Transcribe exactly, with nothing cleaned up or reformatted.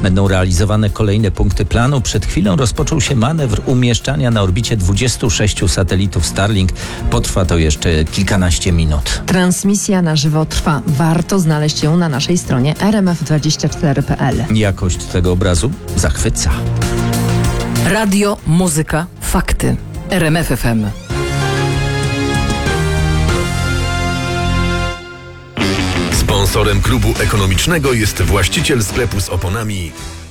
Będą realizowane kolejne punkty planu. Przed chwilą rozpoczął się manewr umieszczania na orbicie dwudziestu sześciu satelitów Starlink. Potrwa to jeszcze kilkanaście minut. Transmisja na żywo trwa. Warto znaleźć ją na naszej stronie r m f dwadzieścia cztery kropka p l. Jakość tego obrazu zachwyca. Radio, muzyka, fakty. R M F F M. Sponsorem klubu ekonomicznego jest właściciel sklepu z oponami